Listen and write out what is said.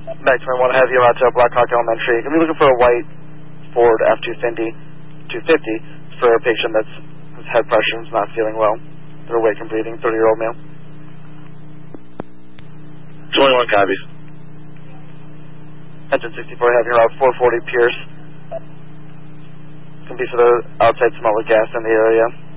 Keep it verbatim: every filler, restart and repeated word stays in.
Back to one, have you out to Blackhawk Elementary. Going to be looking for a white Ford F two fifty for a patient that's has head pressure and is not feeling well. They're awake and breathing, thirty-year-old male. twenty-one copies. Engine sixty-four, have you out four forty Pierce. Going to be for the outside smell of gas in the area.